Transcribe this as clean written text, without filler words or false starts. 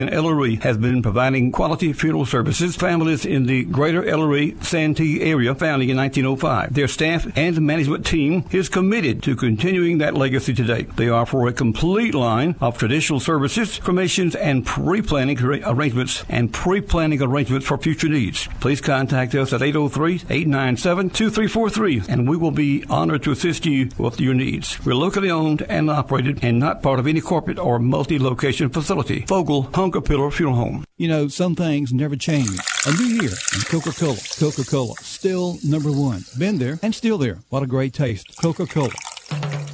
Ellery has been providing quality funeral services to families in the greater Ellery Santee area founding in 1905. Their staff and management team is committed to continuing that legacy today. They offer a complete line of traditional services, cremations, and pre-planning arrangements for future needs. Please contact us at 803-897-2343, and we will be honored to assist you with your needs. We're locally owned and operated and not part of any corporate or multi-location facility. Vogel Hunker Pillar Funeral Home. You know, some things never change. A new year and Coca-Cola. Coca-Cola, still number one. Been there and still there. What a great taste. Coca-Cola.